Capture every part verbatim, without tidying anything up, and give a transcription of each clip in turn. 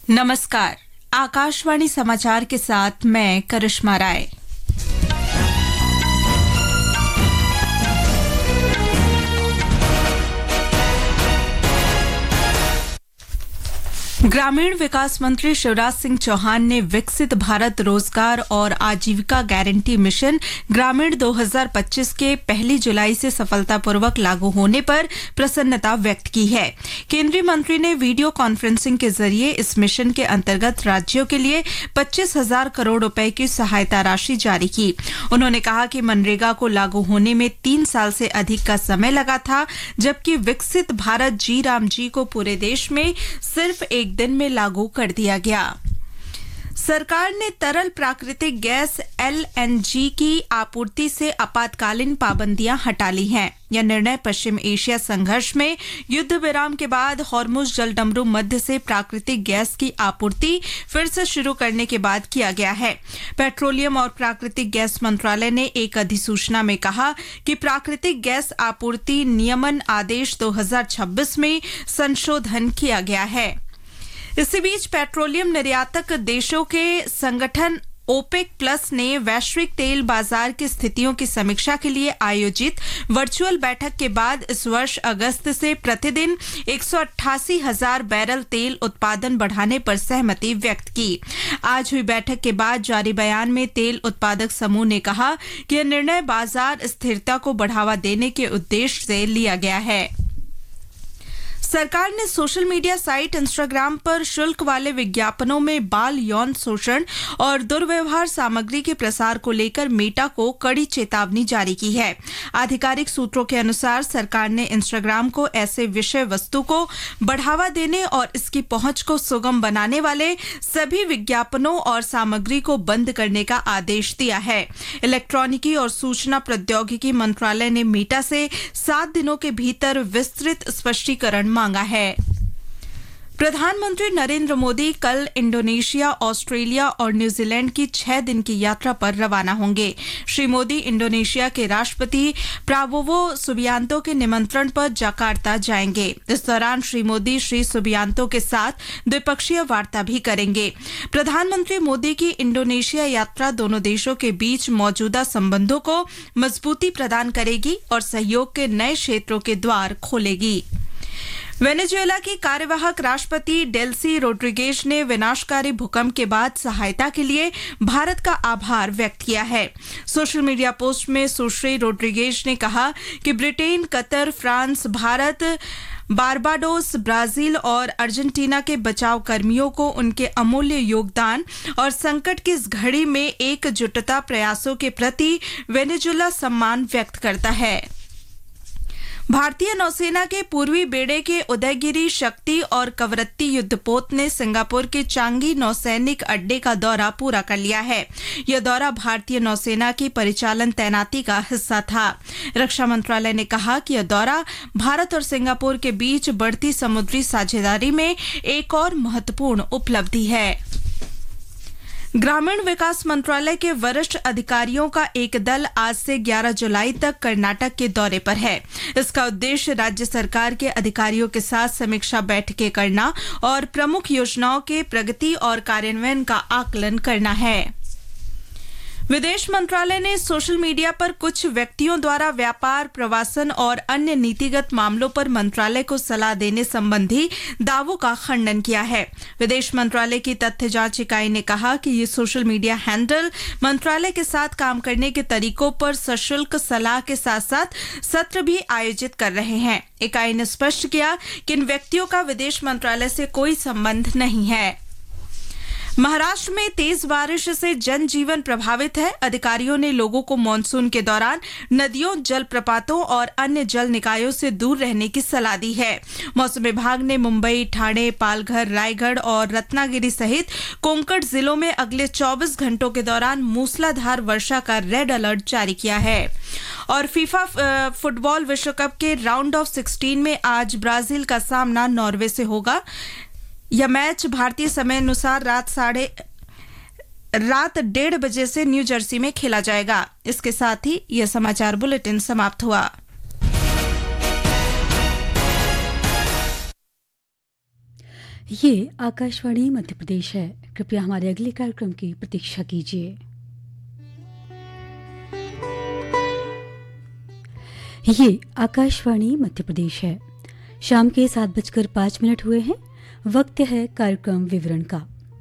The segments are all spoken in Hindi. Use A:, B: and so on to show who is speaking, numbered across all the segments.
A: नमस्कार, आकाशवाणी समाचार के साथ मैं करिश्मा राय। ग्रामीण विकास मंत्री शिवराज सिंह चौहान ने विकसित भारत रोजगार और आजीविका गारंटी मिशन ग्रामीण दो हज़ार पच्चीस के पहली जुलाई से सफलतापूर्वक लागू होने पर प्रसन्नता व्यक्त की है। केंद्रीय मंत्री ने वीडियो कॉन्फ्रेंसिंग के जरिए इस मिशन के अंतर्गत राज्यों के लिए पच्चीस हजार करोड़ रुपए की सहायता राशि जारी की। उन्होंने कहा कि मनरेगा को लागू होने में तीन साल से अधिक का समय लगा था, जबकि विकसित भारत जी राम जी को पूरे देश में सिर्फ एक दिन में लागू कर दिया गया। सरकार ने तरल प्राकृतिक गैस एल एन जी की आपूर्ति से आपातकालीन पाबंदियां हटा ली हैं। यह निर्णय पश्चिम एशिया संघर्ष में युद्ध विराम के बाद हॉर्मुज जलडमरू मध्य से प्राकृतिक गैस की आपूर्ति फिर से शुरू करने के बाद किया गया है। पेट्रोलियम और प्राकृतिक गैस मंत्रालय ने एक अधिसूचना में कहा कि प्राकृतिक गैस आपूर्ति नियमन आदेश दो हज़ार छब्बीस में संशोधन किया गया है। इसी बीच पेट्रोलियम निर्यातक देशों के संगठन ओपेक प्लस ने वैश्विक तेल बाजार की स्थितियों की समीक्षा के लिए आयोजित वर्चुअल बैठक के बाद इस वर्ष अगस्त से प्रतिदिन एक सौ अट्ठासी हजार बैरल तेल उत्पादन बढ़ाने पर सहमति व्यक्त की। आज हुई बैठक के बाद जारी बयान में तेल उत्पादक समूह ने कहा कि यह निर्णय बाजार स्थिरता को बढ़ावा देने के उद्देश्य से लिया गया है। सरकार ने सोशल मीडिया साइट इंस्टाग्राम पर शुल्क वाले विज्ञापनों में बाल यौन शोषण और दुर्व्यवहार सामग्री के प्रसार को लेकर मेटा को कड़ी चेतावनी जारी की है। आधिकारिक सूत्रों के अनुसार सरकार ने इंस्टाग्राम को ऐसे विषय वस्तु को बढ़ावा देने और इसकी पहुंच को सुगम बनाने वाले सभी विज्ञापनों और सामग्री को बंद करने का आदेश दिया है। इलेक्ट्रॉनिकी और सूचना प्रौद्योगिकी मंत्रालय ने मेटा से सात दिनों के भीतर विस्तृत स्पष्टीकरण मांगा है। प्रधानमंत्री नरेंद्र मोदी कल इंडोनेशिया, ऑस्ट्रेलिया और न्यूजीलैंड की छह दिन की यात्रा पर रवाना होंगे। श्री मोदी इंडोनेशिया के राष्ट्रपति प्राबोवो सुबियांतो के निमंत्रण पर जकार्ता जाएंगे। इस दौरान श्री मोदी श्री सुबियांतो के साथ द्विपक्षीय वार्ता भी करेंगे। प्रधानमंत्री मोदी की इंडोनेशिया यात्रा दोनों देशों के बीच मौजूदा संबंधों को मजबूती प्रदान करेगी और सहयोग के नए क्षेत्रों के द्वार खोलेगी। वेनेजुएला की कार्यवाहक राष्ट्रपति डेल्सी रोड्रिगेज ने विनाशकारी भूकंप के बाद सहायता के लिए भारत का आभार व्यक्त किया है। सोशल मीडिया पोस्ट में सुश्री रोड्रिगेज ने कहा कि Britain, Qatar, France, Bharat, Barbados, Brazil और अर्जेंटीना के बचाव कर्मियों को उनके अमूल्य योगदान और संकट की इस घड़ी में एकजुटता प्रयासों के प्रति वेनेजुएला सम्मान व्यक्त करता है। भारतीय नौसेना के पूर्वी बेड़े के उदयगिरी, शक्ति और कवरत्ती युद्धपोत ने सिंगापुर के चांगी नौसैनिक अड्डे का दौरा पूरा कर लिया है। यह दौरा भारतीय नौसेना की परिचालन तैनाती का हिस्सा था। रक्षा मंत्रालय ने कहा कि यह दौरा भारत और सिंगापुर के बीच बढ़ती समुद्री साझेदारी में एक और महत्वपूर्ण उपलब्धि है। ग्रामीण विकास मंत्रालय के वरिष्ठ अधिकारियों का एक दल आज से ग्यारह जुलाई तक कर्नाटक के दौरे पर है। इसका उद्देश्य राज्य सरकार के अधिकारियों के साथ समीक्षा बैठकें करना और प्रमुख योजनाओं के प्रगति और कार्यान्वयन का आकलन करना है। विदेश मंत्रालय ने सोशल मीडिया पर कुछ व्यक्तियों द्वारा व्यापार, प्रवासन और अन्य नीतिगत मामलों पर मंत्रालय को सलाह देने संबंधी दावों का खंडन किया है। विदेश मंत्रालय की तथ्य जांच इकाई ने कहा कि ये सोशल मीडिया हैंडल मंत्रालय के साथ काम करने के तरीकों पर सशुल्क सलाह के साथ साथ सत्र भी आयोजित कर रहे हैं। इकाई ने स्पष्ट किया कि इन व्यक्तियों का विदेश मंत्रालय से कोई संबंध नहीं है। महाराष्ट्र में तेज बारिश से जनजीवन प्रभावित है। अधिकारियों ने लोगों को मानसून के दौरान नदियों, जलप्रपातों और अन्य जल निकायों से दूर रहने की सलाह दी है। मौसम विभाग ने मुंबई, ठाणे, पालघर, रायगढ़ और रत्नागिरी सहित कोंकण जिलों में अगले चौबीस घंटों के दौरान मूसलाधार वर्षा का रेड अलर्ट जारी किया है। और फीफा फुटबॉल विश्व कप के राउंड ऑफ सिक्सटीन में आज ब्राजील का सामना नॉर्वे से होगा। यह मैच भारतीय समय अनुसार रात साढ़े रात डेढ़ बजे से न्यू जर्सी में खेला जाएगा। इसके साथ ही यह समाचार बुलेटिन समाप्त हुआ।
B: ये आकाशवाणी मध्य प्रदेश है। कृपया हमारे अगले कार्यक्रम की प्रतीक्षा कीजिए। ये आकाशवाणी मध्य प्रदेश है। शाम के सात बजकर पाँच मिनट हुए हैं। वक्त है कार्यक्रम विवरण का।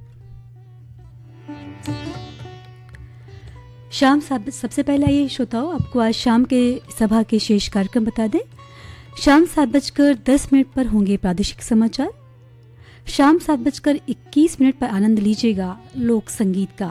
B: शाम सात सबसे पहले आइए श्रोताओं, आपको आज शाम के सभा के शेष कार्यक्रम बता दें। शाम सात बजकर दस मिनट पर होंगे प्रादेशिक समाचार। शाम सात बजकर इक्कीस मिनट पर आनंद लीजिएगा लोक संगीत का।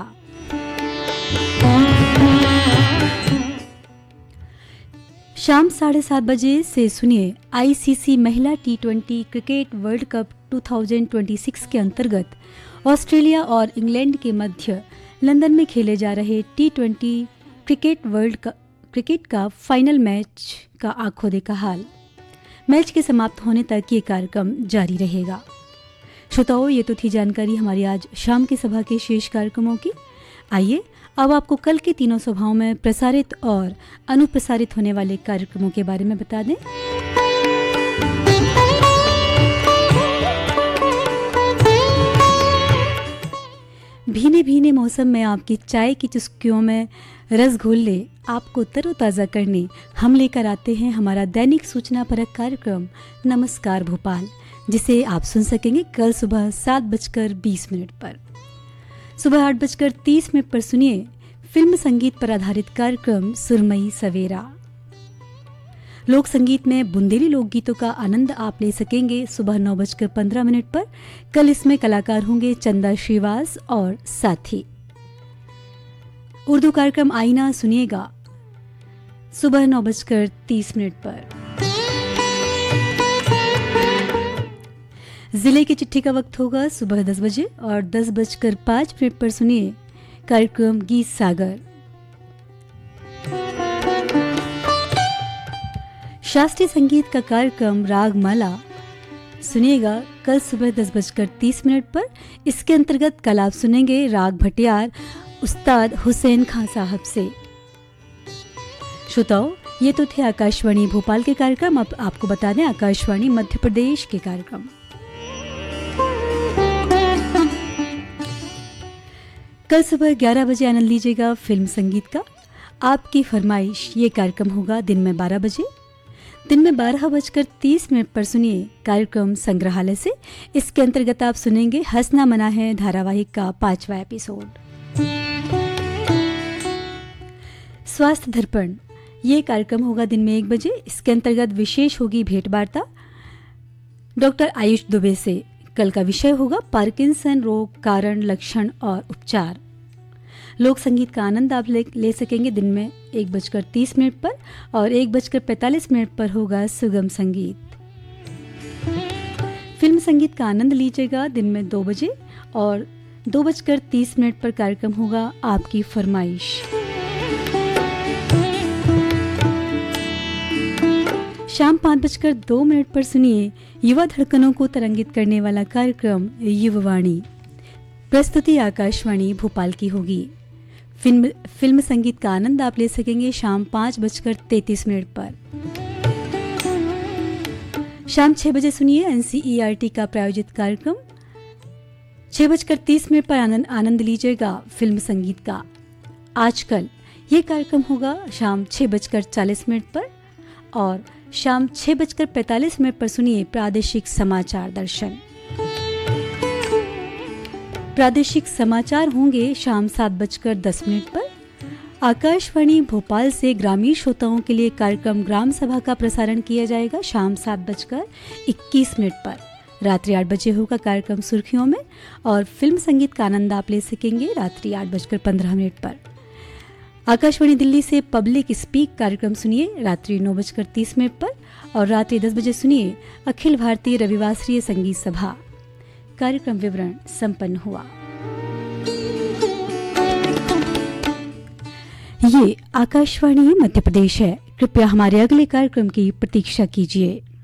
B: शाम साढ़े सात बजे से सुनिए आईसीसी महिला T twenty cricket world cup दो हज़ार छब्बीस के अंतर्गत ऑस्ट्रेलिया और इंग्लैंड के मध्य लंदन में खेले जा रहे T twenty cricket world cup cricket का फाइनल मैच का आंखों देखा हाल। मैच के समाप्त होने तक ये कार्यक्रम जारी रहेगा। श्रोताओं, ये तो थी जानकारी हमारी आज शाम की सभा के शेष कार्यक्रमों की। आइए अब आपको कल के तीनों सभाओं में प्रसारित और अनुप्रसारित होने वाले कार्यक्रमों के बारे में बता दें। भीने भीने मौसम में आपकी चाय की चुस्कियों में रस घोलने, आपको तरोताज़ा करने हम लेकर आते हैं हमारा दैनिक सूचना परक कार्यक्रम नमस्कार भोपाल, जिसे आप सुन सकेंगे कल सुबह सात बजकर बीस मिनट पर। सुबह आठ बजकर तीस मिनट पर सुनिए फिल्म संगीत पर आधारित कार्यक्रम सुरमई सवेरा। लोक संगीत में बुंदेली लोकगीतों का आनंद आप ले सकेंगे सुबह नौ बजकर पंद्रह मिनट पर। कल इसमें कलाकार होंगे चंदा श्रीवास और साथी। उर्दू कार्यक्रम आईना सुनिएगा सुबह नौ बजकर तीस मिनट पर। जिले की चिट्ठी का वक्त होगा सुबह दस बजे और दस बजकर पाँच मिनट पर सुनिए कार्यक्रम गीत सागर। शास्त्रीय संगीत का कार्यक्रम राग माला सुनिएगा कल सुबह दस बजकर तीस मिनट पर। इसके अंतर्गत कल आप सुनेंगे राग भटियार उस्ताद हुसैन खां साहब से। श्रोताओं, ये तो थे आकाशवाणी भोपाल के कार्यक्रम। अब आपको बता दें आकाशवाणी मध्य प्रदेश के कार्यक्रम। कल सुबह ग्यारह बजे आनंद लीजिएगा फिल्म संगीत का। आपकी फरमाइश ये कार्यक्रम होगा दिन में बारह बजे। दिन में बारह बजकर तीस मिनट पर सुनिए कार्यक्रम संग्रहालय से। इसके अंतर्गत आप सुनेंगे हंसना मना है धारावाहिक का पांचवा एपिसोड। स्वास्थ्य दर्पण ये कार्यक्रम होगा दिन में एक बजे। इसके अंतर्गत विशेष होगी भेंट वार्ता डॉक्टर आयुष दुबे से। कल का विषय होगा पार्किंसन रोग कारण, लक्षण और उपचार। लोक संगीत का आनंद आप ले, ले सकेंगे दिन में एक बजकर तीस मिनट पर और एक बजकर पैंतालीस मिनट पर होगा सुगम संगीत। फिल्म संगीत का आनंद लीजिएगा दिन में दो बजे और दो बजकर तीस मिनट पर कार्यक्रम होगा आपकी फरमाइश। शाम पाँच बजकर दो मिनट पर सुनिए युवा धड़कनों को तरंगित करने वाला कार्यक्रम युववाणी। प्रस्तुति आकाशवाणी भोपाल की होगी। फिल्म फिल्म संगीत का आनंद आप ले सकेंगे शाम पाँच बजकर तैतीस मिनट पर। शाम छः बजे सुनिए एनसीईआरटी का प्रायोजित कार्यक्रम। छः बजकर तीस मिनट पर आनंद आनंद लीजिएगा फिल्म संगीत का। आजकल ये कार्यक्रम होगा शाम छः बजकर चालीस मिनट पर और शाम छः बजकर पैंतालीस मिनट पर सुनिए प्रादेशिक समाचार दर्शन। प्रादेशिक समाचार होंगे शाम सात बजकर दस मिनट पर। आकाशवाणी भोपाल से ग्रामीण श्रोताओं के लिए कार्यक्रम ग्राम सभा का प्रसारण किया जाएगा शाम सात बजकर इक्कीस मिनट पर। रात्रि आठ बजे होगा कार्यक्रम सुर्खियों में और फिल्म संगीत का आनंद आप ले सकेंगे रात्रि आठ बजकर पंद्रह मिनट पर। आकाशवाणी दिल्ली से पब्लिक स्पीक कार्यक्रम सुनिए रात्रि नौ बजकर तीस मिनट पर और रात्रि दस बजे सुनिए अखिल भारतीय रविवासरीय संगीत सभा। कार्यक्रम विवरण संपन्न हुआ। ये आकाशवाणी मध्य प्रदेश है। कृपया हमारे अगले कार्यक्रम की प्रतीक्षा कीजिए।